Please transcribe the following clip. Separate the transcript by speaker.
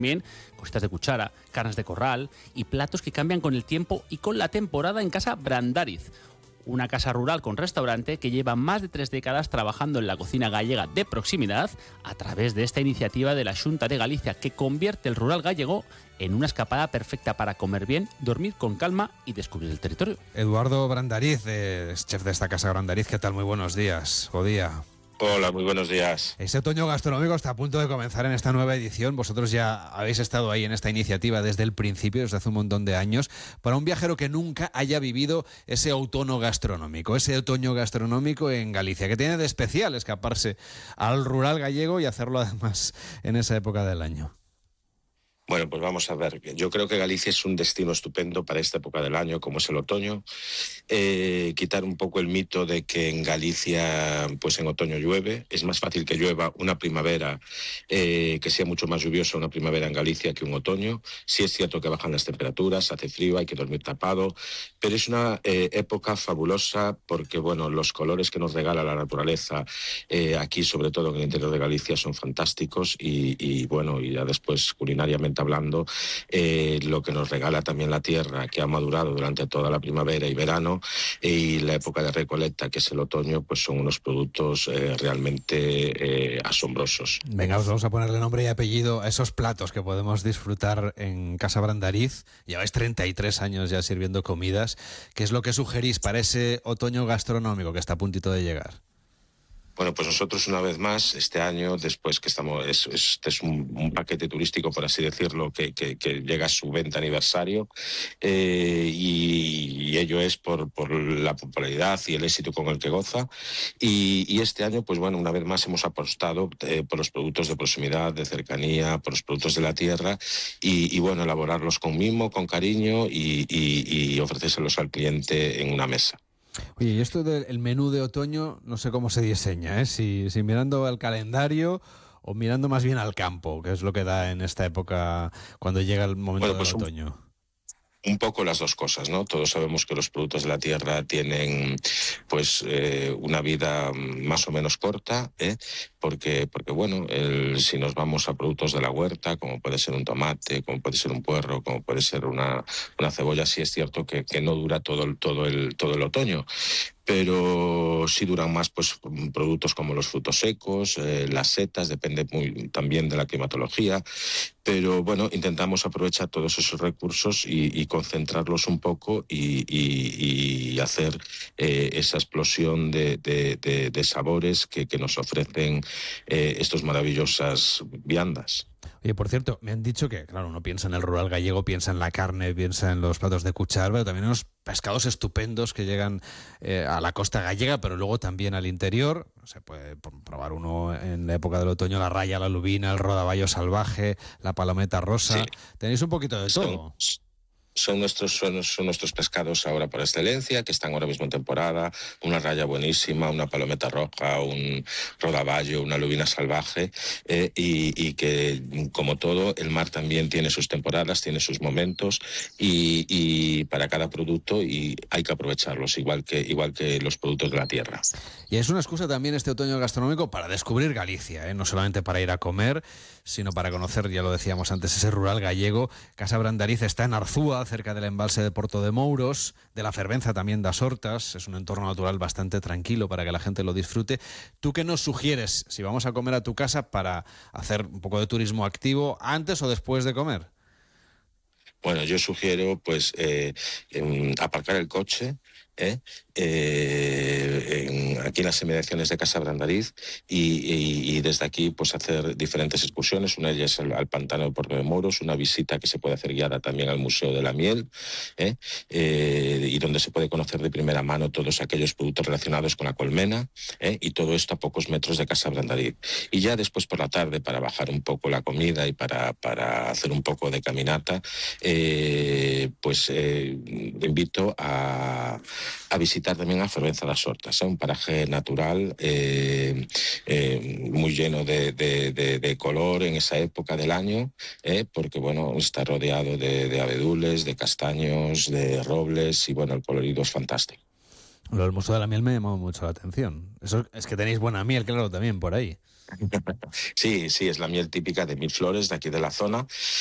Speaker 1: También cositas de cuchara, carnes de corral y platos que cambian con el tiempo y con la temporada en Casa Brandariz. Una casa rural con restaurante que lleva más de 3 décadas trabajando en la cocina gallega de proximidad a través de esta iniciativa de la Xunta de Galicia que convierte el rural gallego en una escapada perfecta para comer bien, dormir con calma y descubrir el territorio.
Speaker 2: Eduardo Brandariz, es chef de esta Casa Brandariz. ¿Qué tal? Muy buenos días. Jodía.
Speaker 3: Hola, muy buenos días.
Speaker 2: Este otoño gastronómico está a punto de comenzar en esta nueva edición. Vosotros ya habéis estado ahí en esta iniciativa desde el principio, desde hace un montón de años. Para un viajero que nunca haya vivido ese otoño gastronómico en Galicia, que tiene de especial escaparse al rural gallego y hacerlo además en esa época del año.
Speaker 3: Bueno, pues vamos a ver. Yo creo que Galicia es un destino estupendo para esta época del año, como es el otoño. Quitar un poco el mito de que en Galicia, pues en otoño llueve. Es más fácil que llueva una primavera, que sea mucho más lluviosa una primavera en Galicia que un otoño. Sí es cierto que bajan las temperaturas, hace frío, hay que dormir tapado, pero es una época fabulosa porque, bueno, los colores que nos regala la naturaleza aquí, sobre todo en el interior de Galicia, son fantásticos y bueno, y ya después culinariamente hablando, lo que nos regala también la tierra, que ha madurado durante toda la primavera y verano, y la época de recolecta, que es el otoño, pues son unos productos realmente asombrosos.
Speaker 2: Venga, os vamos a ponerle nombre y apellido a esos platos que podemos disfrutar en Casa Brandariz. Lleváis 33 años ya sirviendo comidas. ¿Qué es lo que sugerís para ese otoño gastronómico que está a puntito de llegar?
Speaker 3: Bueno, pues nosotros una vez más, este año, después que estamos, este es un paquete turístico, por así decirlo, que llega a su 20 aniversario, y ello es por la popularidad y el éxito con el que goza. Y este año, pues bueno, una vez más hemos apostado por los productos de proximidad, de cercanía, por los productos de la tierra, y bueno, elaborarlos con mimo, con cariño y ofrecérselos al cliente en una mesa.
Speaker 2: Oye, y esto del menú de otoño, no sé cómo se diseña, ¿eh? Si mirando al calendario o mirando más bien al campo, que es lo que da en esta época cuando llega el momento del otoño.
Speaker 3: Un poco las dos cosas, ¿no? Todos sabemos que los productos de la tierra tienen, pues, una vida más o menos corta, porque bueno, si nos vamos a productos de la huerta, como puede ser un tomate, como puede ser un puerro, como puede ser una cebolla, sí es cierto que no dura todo el otoño. Pero sí duran más, pues, productos como los frutos secos, las setas, depende también de la climatología. Pero bueno, intentamos aprovechar todos esos recursos y concentrarlos un poco y hacer esa explosión de sabores que nos ofrecen estos maravillosas viandas.
Speaker 2: Oye, por cierto, me han dicho que, claro, uno piensa en el rural gallego, piensa en la carne, piensa en los platos de cuchara, pero también en los pescados estupendos que llegan a la costa gallega, pero luego también al interior. Se puede probar uno en la época del otoño, la raya, la lubina, el rodaballo salvaje, la palometa rosa. Sí. Tenéis un poquito de todo.
Speaker 3: Son nuestros pescados ahora por excelencia, que están ahora mismo en temporada. Una raya buenísima, una palometa roja, un rodaballo, una lubina salvaje, y que, como todo, el mar también tiene sus temporadas, tiene sus momentos, y para cada producto y hay que aprovecharlos, igual que los productos de la tierra.
Speaker 2: Y es una excusa también este otoño gastronómico para descubrir Galicia, no solamente para ir a comer, sino para conocer, ya lo decíamos antes, ese rural gallego. Casa Brandariz está en Arzúa, cerca del embalse de Porto de Mouros, de la Fervenza también das Hortas. Es un entorno natural bastante tranquilo para que la gente lo disfrute. ¿Tú qué nos sugieres si vamos a comer a tu casa para hacer un poco de turismo activo antes o después de comer?
Speaker 3: Bueno, yo sugiero, pues, aparcar el coche, aquí en las inmediaciones de Casa Brandariz y desde aquí, pues, hacer diferentes excursiones. Una de ellas al pantano de Porto de Mouros, una visita que se puede hacer guiada también al Museo de la Miel, y donde se puede conocer de primera mano todos aquellos productos relacionados con la colmena, y todo esto a pocos metros de Casa Brandariz. Y ya después por la tarde, para bajar un poco la comida y para hacer un poco de caminata, invito a visitar también a Fervenza das Hortas, un paraje natural muy lleno de color en esa época del año, porque bueno, está rodeado de abedules, de castaños, de robles, y bueno, el colorido es fantástico.
Speaker 2: Lo del Museo de la Miel me llamó mucho la atención. Eso es que tenéis buena miel, claro, también por ahí.
Speaker 3: Sí, sí, es la miel típica de Mil Flores, de aquí de la zona.